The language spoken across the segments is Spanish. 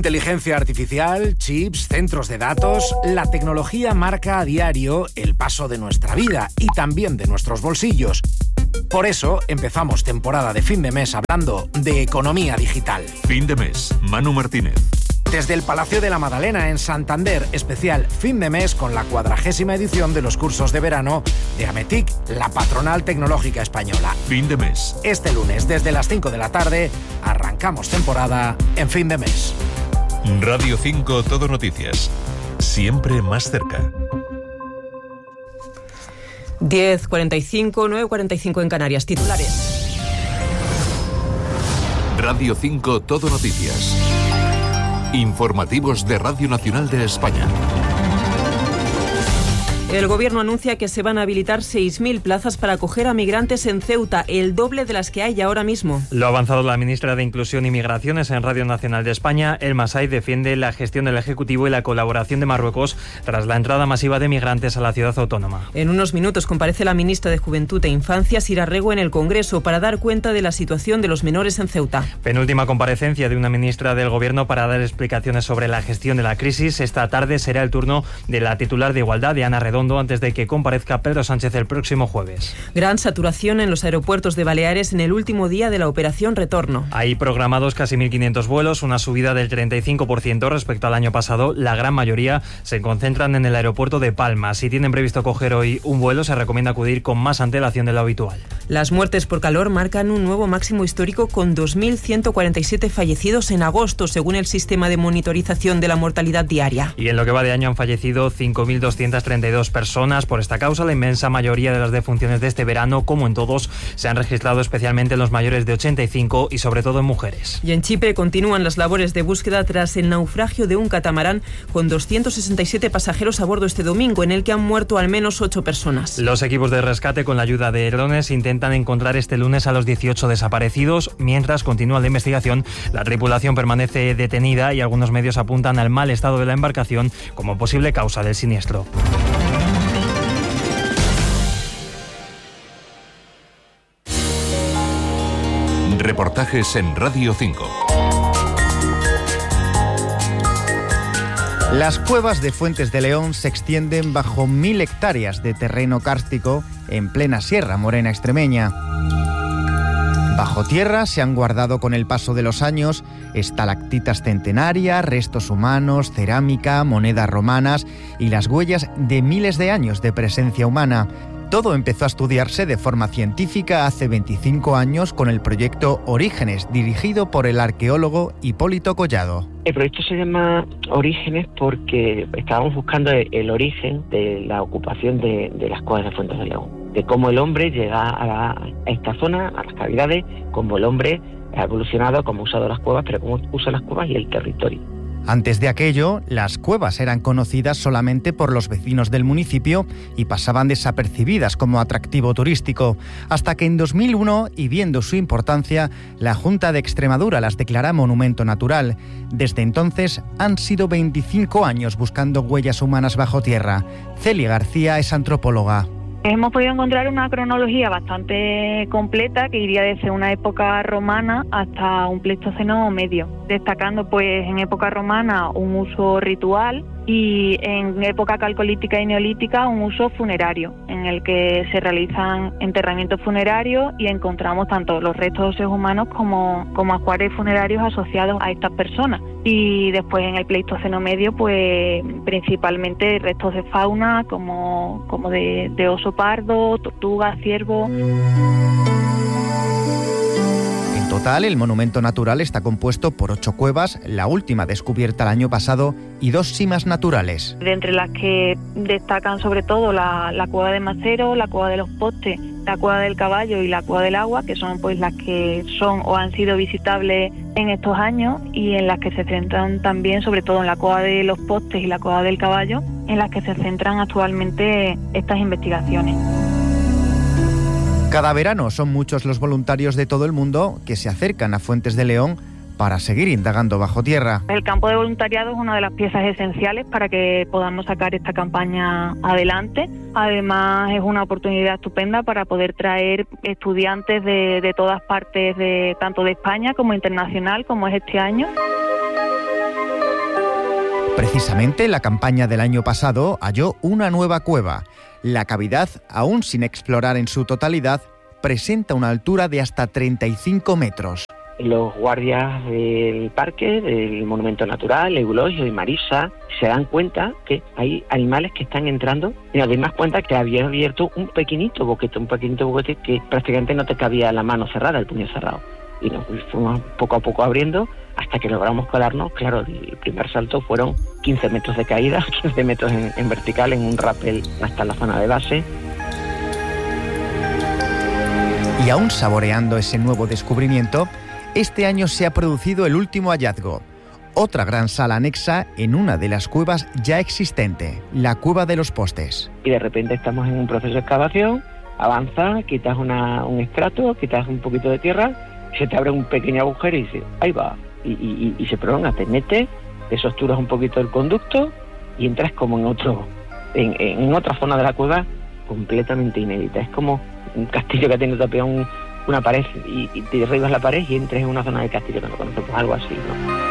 Inteligencia artificial, chips, centros de datos, la tecnología marca a diario el paso de nuestra vida y también de nuestros bolsillos. Por eso empezamos temporada de fin de mes hablando de economía digital. Fin de mes, Manu Martínez. Desde el Palacio de la Madalena en Santander, especial fin de mes con la 40ª edición de los cursos de verano de Ametic, la patronal tecnológica española. Fin de mes. Este lunes, desde las 5 de la tarde, arrancamos temporada en fin de mes. Radio 5 Todo Noticias. Siempre más cerca. 10:45, 9:45 en Canarias. Titulares. Radio 5 Todo Noticias. Informativos de Radio Nacional de España. El Gobierno anuncia que se van a habilitar 6.000 plazas para acoger a migrantes en Ceuta, el doble de las que hay ahora mismo. Lo ha avanzado la ministra de Inclusión y Migraciones en Radio Nacional de España. El Masai defiende la gestión del Ejecutivo y la colaboración de Marruecos tras la entrada masiva de migrantes a la ciudad autónoma. En unos minutos comparece la ministra de Juventud e Infancia, Sira Rego, en el Congreso para dar cuenta de la situación de los menores en Ceuta. Penúltima comparecencia de una ministra del Gobierno para dar explicaciones sobre la gestión de la crisis. Esta tarde será el turno de la titular de Igualdad, de Ana Redondo, antes de que comparezca Pedro Sánchez el próximo jueves. Gran saturación en los aeropuertos de Baleares en el último día de la operación Retorno. Hay programados casi 1.500 vuelos, una subida del 35% respecto al año pasado. La gran mayoría se concentran en el aeropuerto de Palma. Si tienen previsto coger hoy un vuelo, se recomienda acudir con más antelación de lo habitual. Las muertes por calor marcan un nuevo máximo histórico con 2.147 fallecidos en agosto, según el sistema de monitorización de la mortalidad diaria. Y en lo que va de año han fallecido 5.232 personas por esta causa. La inmensa mayoría de las defunciones de este verano, como en todos, se han registrado especialmente en los mayores de 85 y sobre todo en mujeres. Y en Chipre continúan las labores de búsqueda tras el naufragio de un catamarán con 267 pasajeros a bordo este domingo, en el que han muerto al menos 8 personas. Los equipos de rescate, con la ayuda de drones, intentan encontrar este lunes a los 18 desaparecidos. Mientras continúa la investigación, la tripulación permanece detenida y algunos medios apuntan al mal estado de la embarcación como posible causa del siniestro. Reportajes en Radio 5. Las cuevas de Fuentes de León se extienden bajo 1.000 hectáreas de terreno kárstico en plena Sierra Morena extremeña. Bajo tierra se han guardado con el paso de los años estalactitas centenarias, restos humanos, cerámica, monedas romanas y las huellas de miles de años de presencia humana. Todo empezó a estudiarse de forma científica hace 25 años con el proyecto Orígenes, dirigido por el arqueólogo Hipólito Collado. El proyecto se llama Orígenes porque estábamos buscando el origen de la ocupación de las cuevas de Fuentes de León, de cómo el hombre llega a esta zona, a las cavidades, cómo el hombre ha evolucionado, cómo ha usado las cuevas, pero cómo usa las cuevas y el territorio. Antes de aquello, las cuevas eran conocidas solamente por los vecinos del municipio y pasaban desapercibidas como atractivo turístico, hasta que en 2001, y viendo su importancia, la Junta de Extremadura las declara monumento natural. Desde entonces han sido 25 años buscando huellas humanas bajo tierra. Celia García es antropóloga. Hemos podido encontrar una cronología bastante completa que iría desde una época romana hasta un Pleistoceno medio, destacando pues en época romana un uso ritual y en época calcolítica y neolítica un uso funerario, en el que se realizan enterramientos funerarios y encontramos tanto los restos de seres humanos como ajuares funerarios asociados a estas personas. Y después en el Pleistoceno medio pues principalmente restos de fauna como de oso pardo, tortuga, ciervo. En total, el monumento natural está compuesto por 8 cuevas, la última descubierta el año pasado, y 2 simas naturales. De entre las que destacan sobre todo la cueva de Macero, la cueva de los Postes, la cueva del Caballo y la cueva del Agua, que son pues las que son o han sido visitables en estos años y en las que se centran también, sobre todo en la cueva de los Postes y la cueva del Caballo, en las que se centran actualmente estas investigaciones. Cada verano son muchos los voluntarios de todo el mundo que se acercan a Fuentes de León para seguir indagando bajo tierra. El campo de voluntariado es una de las piezas esenciales para que podamos sacar esta campaña adelante. Además, es una oportunidad estupenda para poder traer estudiantes de todas partes, tanto de España como internacional, como es este año. Precisamente la campaña del año pasado halló una nueva cueva. La cavidad, aún sin explorar en su totalidad, presenta una altura de hasta 35 metros. Los guardias del parque, del Monumento Natural, Eulogio y Marisa, se dan cuenta que hay animales que están entrando y nos dimos cuenta que había abierto un pequeñito boquete que prácticamente no te cabía la mano cerrada, el puño cerrado. Y nos fuimos poco a poco abriendo hasta que logramos colarnos. Claro, el primer salto fueron 15 metros de caída, 15 metros en vertical, en un rappel hasta la zona de base. Y aún saboreando ese nuevo descubrimiento, este año se ha producido el último hallazgo. Otra gran sala anexa en una de las cuevas ya existente, la Cueva de los Postes. Y de repente estamos en un proceso de excavación, avanza, quitas un estrato, quitas un poquito de tierra, se te abre un pequeño agujero y dices, ahí va, y se prolonga, te metes, te sosturas un poquito el conducto y entras como en otra zona de la cueva completamente inédita. Es como un castillo que tiene tapiado una pared y te derribas la pared y entras en una zona del castillo que no conocemos, algo así, ¿no?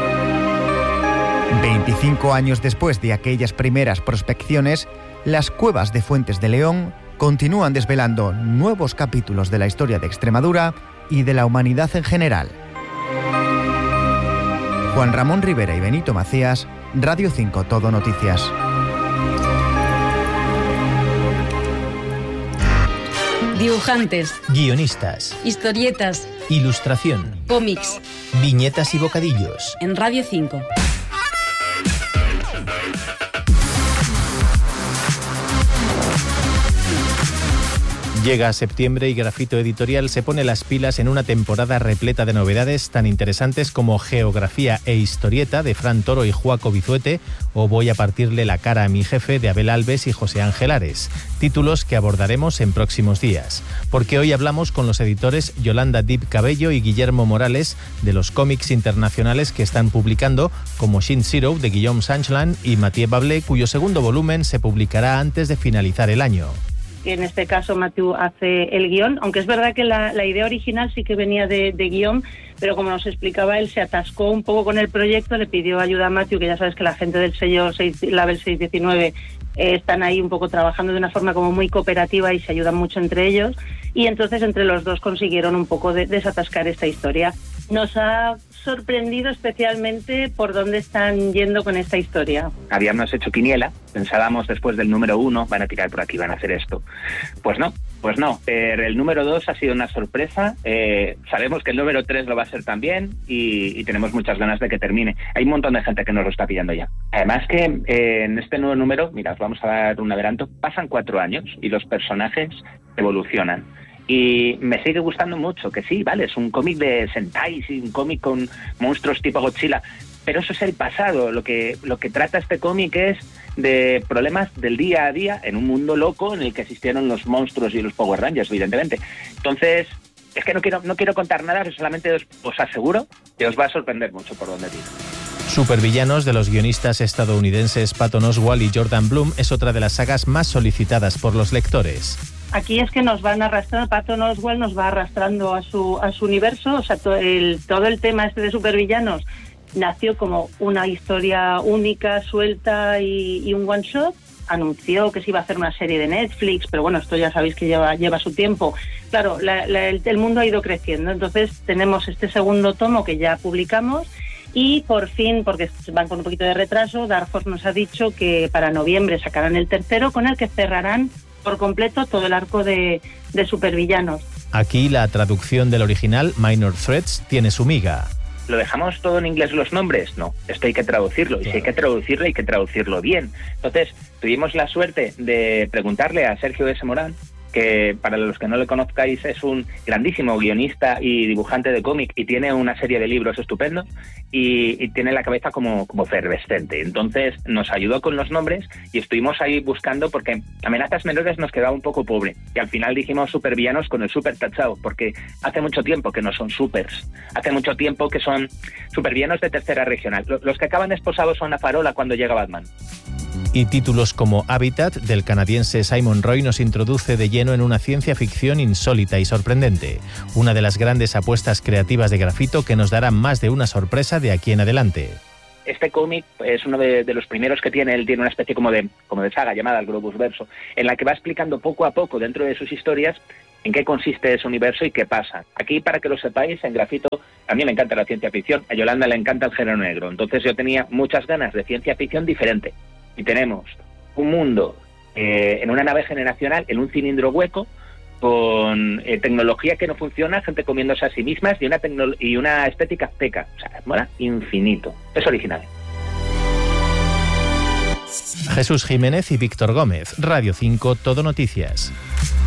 25 años después de aquellas primeras prospecciones, las cuevas de Fuentes de León continúan desvelando nuevos capítulos de la historia de Extremadura y de la humanidad en general. Juan Ramón Rivera y Benito Macías, Radio 5 Todo Noticias. Dibujantes, guionistas, historietas, ilustración, cómics, viñetas y bocadillos. En Radio 5. Llega septiembre y Grafito Editorial se pone las pilas en una temporada repleta de novedades tan interesantes como Geografía e Historieta de Fran Toro y Joaco Bizuete o Voy a partirle la cara a mi jefe de Abel Alves y José Ángel Ares, títulos que abordaremos en próximos días, porque hoy hablamos con los editores Yolanda Dib Cabello y Guillermo Morales de los cómics internacionales que están publicando, como Shin Zero de Guillaume Sanchlan y Mathieu Bablé, cuyo segundo volumen se publicará antes de finalizar el año. En este caso Mathieu hace el guión, aunque es verdad que la idea original sí que venía de Guillaume, pero como nos explicaba, él se atascó un poco con el proyecto, le pidió ayuda a Mathieu, que ya sabes que la gente del sello Label 619 están ahí un poco trabajando de una forma como muy cooperativa y se ayudan mucho entre ellos, y entonces entre los dos consiguieron un poco desatascar esta historia. Nos ha sorprendido especialmente por dónde están yendo con esta historia. Habíamos hecho quiniela, pensábamos después del número 1, van a tirar por aquí, van a hacer esto. Pues no. El número 2 ha sido una sorpresa, sabemos que el número 3 lo va a ser también y tenemos muchas ganas de que termine. Hay un montón de gente que nos lo está pillando ya. Además que en este nuevo número, mira, os vamos a dar un adelanto, pasan 4 años y los personajes evolucionan. Y me sigue gustando mucho, que sí, vale, es un cómic de Sentai, sí, un cómic con monstruos tipo Godzilla, pero eso es el pasado. Lo que trata este cómic es de problemas del día a día en un mundo loco en el que existieron los monstruos y los Power Rangers, evidentemente. Entonces, es que no quiero contar nada, solamente os aseguro que os va a sorprender mucho por donde tiro. Supervillanos de los guionistas estadounidenses Patton Oswalt y Jordan Blum es otra de las sagas más solicitadas por los lectores. Aquí es que nos van arrastrando, Patton Oswalt nos va arrastrando a su universo, o sea, todo el tema este de supervillanos nació como una historia única, suelta y un one shot. Anunció que se iba a hacer una serie de Netflix, pero bueno, esto ya sabéis que lleva su tiempo. Claro, el mundo ha ido creciendo, entonces tenemos este segundo tomo que ya publicamos y por fin, porque van con un poquito de retraso, Dark Horse nos ha dicho que para noviembre sacarán el tercero con el que cerrarán por completo todo el arco de supervillanos. Aquí la traducción del original, Minor Threats, tiene su miga. ¿Lo dejamos todo en inglés los nombres? No, esto hay que traducirlo, y si hay que traducirlo, hay que traducirlo bien. Entonces, tuvimos la suerte de preguntarle a Sergio S. Morán, que para los que no le conozcáis es un grandísimo guionista y dibujante de cómic y tiene una serie de libros estupendos y tiene la cabeza como efervescente. Entonces nos ayudó con los nombres y estuvimos ahí buscando porque Amenazas Menores nos quedaba un poco pobre y al final dijimos supervillanos con el super tachado porque hace mucho tiempo que no son supers, hace mucho tiempo que son supervillanos de tercera regional. Los que acaban esposados son a farola cuando llega Batman. Y títulos como Habitat, del canadiense Simon Roy, nos introduce de lleno en una ciencia ficción insólita y sorprendente. Una de las grandes apuestas creativas de Grafito que nos dará más de una sorpresa de aquí en adelante. este cómic es uno de los primeros que tiene. Él tiene una especie como de saga llamada el Globus Verso, en la que va explicando poco a poco dentro de sus historias en qué consiste ese universo y qué pasa. Aquí, para que lo sepáis, en Grafito, a mí me encanta la ciencia ficción, a Yolanda le encanta el género negro. Entonces yo tenía muchas ganas de ciencia ficción diferente. Y tenemos un mundo en una nave generacional, en un cilindro hueco, con tecnología que no funciona, gente comiéndose a sí mismas y una estética azteca. O sea, mola infinito. Es original. Jesús Jiménez y Víctor Gómez, Radio 5 Todo Noticias.